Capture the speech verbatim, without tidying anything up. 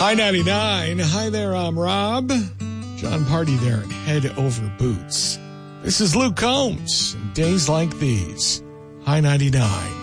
Hi ninety-nine. Hi there, I'm Rob. John Party there at Head Over Boots. This is Luke Combs. And days like these. Hi ninety-nine.